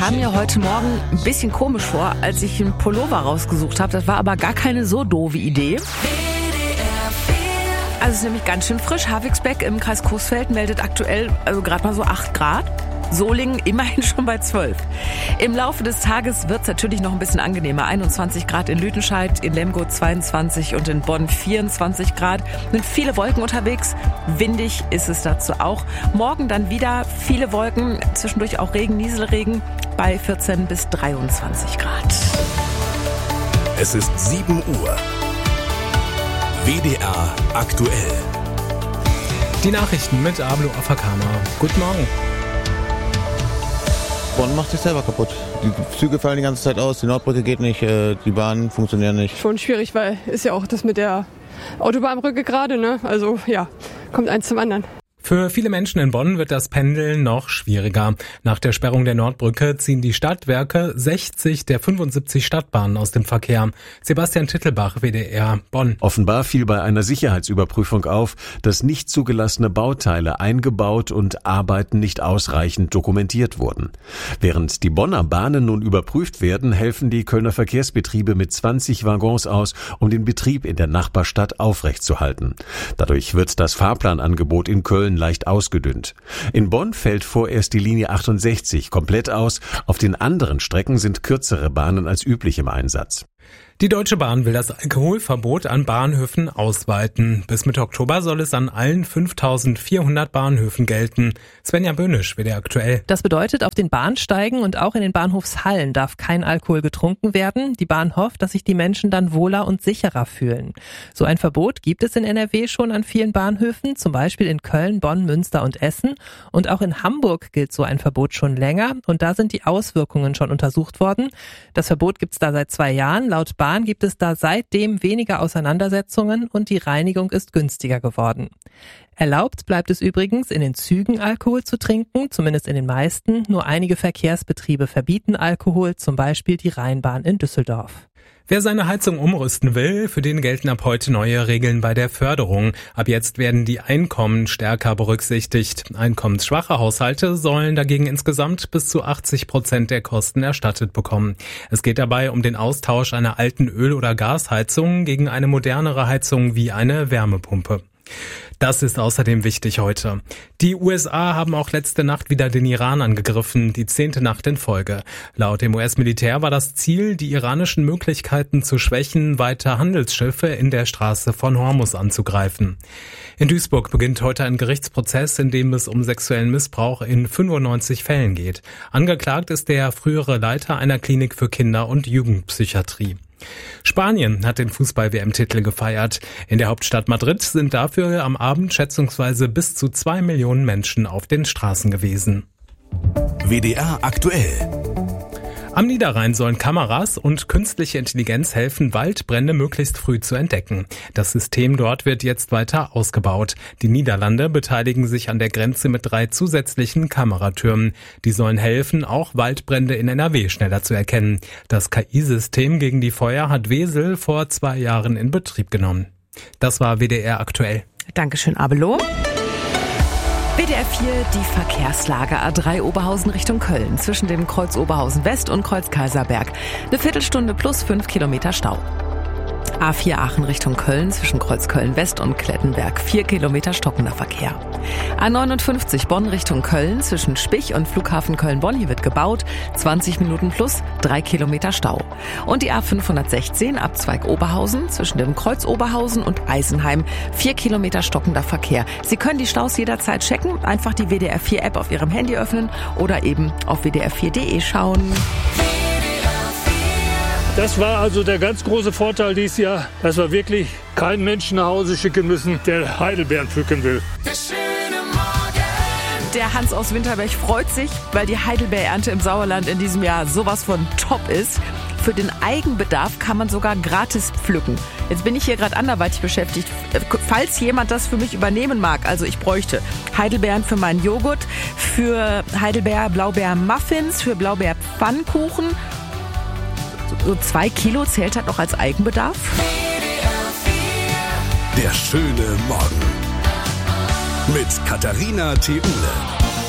kam mir heute Morgen ein bisschen komisch vor, als ich einen Pullover rausgesucht habe. Das war aber gar keine so doofe Idee. Also es ist nämlich ganz schön frisch. Havixbeck im Kreis Coesfeld meldet aktuell gerade mal so 8 Grad. Solingen immerhin schon bei 12. Im Laufe des Tages wird es natürlich noch ein bisschen angenehmer. 21 Grad in Lüdenscheid, in Lemgo 22 und in Bonn 24 Grad. Sind viele Wolken unterwegs. Windig ist es dazu auch. Morgen dann wieder viele Wolken, zwischendurch auch Regen, Nieselregen bei 14 bis 23 Grad. Es ist 7 Uhr. WDR aktuell. Die Nachrichten mit Ablo Afakama. Guten Morgen. Bonn macht sich selber kaputt. Die Züge fallen die ganze Zeit aus, die Nordbrücke geht nicht, die Bahnen funktionieren nicht. Schon schwierig, weil ist ja auch das mit der Autobahnbrücke gerade, ne? Also ja, kommt eins zum anderen. Für viele Menschen in Bonn wird das Pendeln noch schwieriger. Nach der Sperrung der Nordbrücke ziehen die Stadtwerke 60 der 75 Stadtbahnen aus dem Verkehr. Sebastian Tittelbach, WDR, Bonn. Offenbar fiel bei einer Sicherheitsüberprüfung auf, dass nicht zugelassene Bauteile eingebaut und Arbeiten nicht ausreichend dokumentiert wurden. Während die Bonner Bahnen nun überprüft werden, helfen die Kölner Verkehrsbetriebe mit 20 Waggons aus, um den Betrieb in der Nachbarstadt aufrechtzuerhalten. Dadurch wird das Fahrplanangebot in Köln leicht ausgedünnt. In Bonn fällt vorerst die Linie 68 komplett aus. Auf den anderen Strecken sind kürzere Bahnen als üblich im Einsatz. Die Deutsche Bahn will das Alkoholverbot an Bahnhöfen ausweiten. Bis Mitte Oktober soll es an allen 5.400 Bahnhöfen gelten. Svenja Böhnisch, WDR aktuell. Das bedeutet, auf den Bahnsteigen und auch in den Bahnhofshallen darf kein Alkohol getrunken werden. Die Bahn hofft, dass sich die Menschen dann wohler und sicherer fühlen. So ein Verbot gibt es in NRW schon an vielen Bahnhöfen, zum Beispiel in Köln, Bonn, Münster und Essen. Und auch in Hamburg gilt so ein Verbot schon länger. Und da sind die Auswirkungen schon untersucht worden. Das Verbot gibt es da seit 2 Jahren. Laut Bahn gibt es da seitdem weniger Auseinandersetzungen und die Reinigung ist günstiger geworden. Erlaubt bleibt es übrigens, in den Zügen Alkohol zu trinken, zumindest in den meisten. Nur einige Verkehrsbetriebe verbieten Alkohol, zum Beispiel die Rheinbahn in Düsseldorf. Wer seine Heizung umrüsten will, für den gelten ab heute neue Regeln bei der Förderung. Ab jetzt werden die Einkommen stärker berücksichtigt. Einkommensschwache Haushalte sollen dagegen insgesamt bis zu 80% der Kosten erstattet bekommen. Es geht dabei um den Austausch einer alten Öl- oder Gasheizung gegen eine modernere Heizung wie eine Wärmepumpe. Das ist außerdem wichtig heute. Die USA haben auch letzte Nacht wieder den Iran angegriffen, die 10. Nacht in Folge. Laut dem US-Militär war das Ziel, die iranischen Möglichkeiten zu schwächen, weiter Handelsschiffe in der Straße von Hormuz anzugreifen. In Duisburg beginnt heute ein Gerichtsprozess, in dem es um sexuellen Missbrauch in 95 Fällen geht. Angeklagt ist der frühere Leiter einer Klinik für Kinder- und Jugendpsychiatrie. Spanien hat den Fußball-WM-Titel gefeiert. In der Hauptstadt Madrid sind dafür am Abend schätzungsweise bis zu 2 Millionen Menschen auf den Straßen gewesen. WDR aktuell. Am Niederrhein sollen Kameras und künstliche Intelligenz helfen, Waldbrände möglichst früh zu entdecken. Das System dort wird jetzt weiter ausgebaut. Die Niederlande beteiligen sich an der Grenze mit 3 zusätzlichen Kameratürmen. Die sollen helfen, auch Waldbrände in NRW schneller zu erkennen. Das KI-System gegen die Feuer hat Wesel vor 2 Jahren in Betrieb genommen. Das war WDR aktuell. Dankeschön, Abelo. WDR 4, die Verkehrslage. A3 Oberhausen Richtung Köln. Zwischen dem Kreuz Oberhausen West und Kreuz Kaiserberg. Eine Viertelstunde plus 5 Kilometer Stau. A4 Aachen Richtung Köln. Zwischen Kreuz Köln West und Klettenberg. 4 Kilometer stockender Verkehr. A59 Bonn Richtung Köln. Zwischen Spich und Flughafen Köln-Bonn. Hier wird gebaut. 20 Minuten plus 3 Kilometer Stau. Und die A516 Abzweig Oberhausen. Zwischen dem Kreuz Oberhausen und Eisenheim. 4 Kilometer stockender Verkehr. Sie können die Staus jederzeit checken. Einfach die WDR 4 App auf Ihrem Handy öffnen oder eben auf wdr4.de schauen. Das war also der ganz große Vorteil dieses Jahr, dass wir wirklich keinen Menschen nach Hause schicken müssen, der Heidelbeeren pflücken will. Der Hans aus Winterberg freut sich, weil die Heidelbeerernte im Sauerland in diesem Jahr sowas von top ist. Für den Eigenbedarf kann man sogar gratis pflücken. Jetzt bin ich hier gerade anderweitig beschäftigt. Falls jemand das für mich übernehmen mag, also ich bräuchte Heidelbeeren für meinen Joghurt, für Heidelbeer-Blaubeer-Muffins, für Blaubeer-Pfannkuchen. So 2 Kilo zählt halt noch als Eigenbedarf. Der schöne Morgen mit Katharina Theule.